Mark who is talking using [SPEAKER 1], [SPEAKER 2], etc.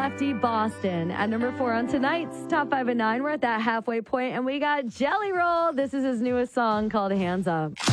[SPEAKER 1] Lefty Boston. At number 4 on tonight's Top 5 and 9, we're at that halfway point, and we got Jelly Roll. This is his newest song called Hands Up.